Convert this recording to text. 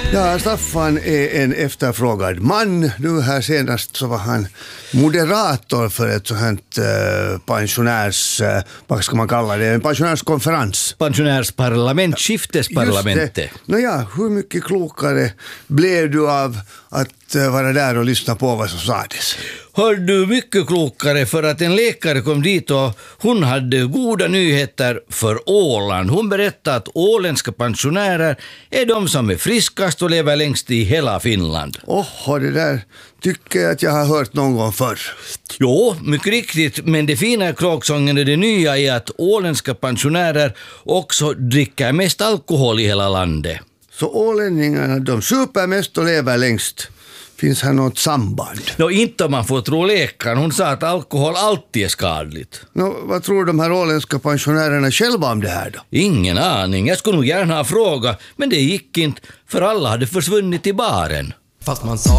Ja, Staffan är en efterfrågad man. Nu här senast så var han moderator för ett sådant vad ska man kalla det, en pensionärskonferens. Pensionärsparlament, skiftesparlamentet. Nåja, hur mycket klokare blev du av att vara där och lyssna på vad som sades? Hör du, mycket klokare, för att en läkare kom dit och hon hade goda nyheter för Åland. Hon berättade att åländska pensionärer är de som är friskast och lever längst i hela Finland. Det där tycker jag att jag har hört någon gång förr. Jo, mycket riktigt, men det fina i kråksången är det nya är att åländska pensionärer också dricker mest alkohol i hela landet. Så ålänningarna, de super mest och lever längst. Finns här något samband? Inte om man får tro läkaren. Hon sa att alkohol alltid är skadligt. Vad tror de här åländska pensionärerna själva om det här då? Ingen aning. Jag skulle nog gärna ha frågat, men det gick inte, för alla hade försvunnit i baren. Fast man sa